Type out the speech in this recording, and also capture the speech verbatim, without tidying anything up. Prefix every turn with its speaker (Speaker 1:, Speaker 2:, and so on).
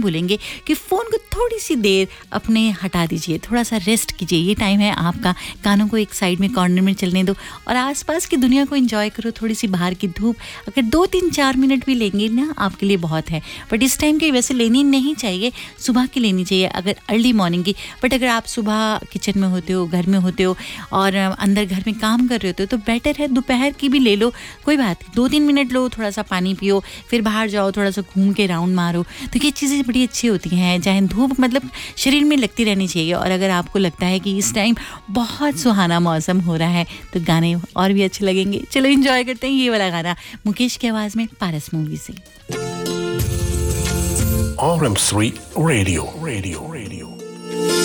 Speaker 1: बोलेंगे कि फ़ोन को थोड़ी सी देर अपने हटा दीजिए, थोड़ा सा रेस्ट कीजिए। ये टाइम है आपका, कानों को एक साइड में कॉर्नर में चलने दो और आसपास की दुनिया को एंजॉय करो। थोड़ी सी बाहर की धूप अगर दो तीन चार मिनट भी लेंगे ना आपके लिए बहुत है। बट इस टाइम की वैसे लेनी नहीं चाहिए, सुबह की लेनी चाहिए अगर अर्ली मॉर्निंग की। बट अगर आप सुबह किचन में होते हो, घर में होते हो और अंदर घर में काम कर रहे होते हो तो बेटर है दोपहर की भी ले लो, कोई बात नहीं। दो तीन मिनट लो, थोड़ा सा पानी पियो, फिर बाहर जाओ, थोड़ा सा घूम के राउंड मारो, तो ये चीज़ें बड़ी अच्छी होती हैं। चाहे धूप मतलब शरीर में लगती रहनी चाहिए। और अगर आपको लगता है कि इस टाइम बहुत सुहाना मौसम हो रहा है तो गाने और भी अच्छे लगेंगे। चलो एंजॉय करते हैं ये वाला गाना मुकेश की आवाज़ में, पारस मूवी से।
Speaker 2: R M three Radio, Radio, Radio.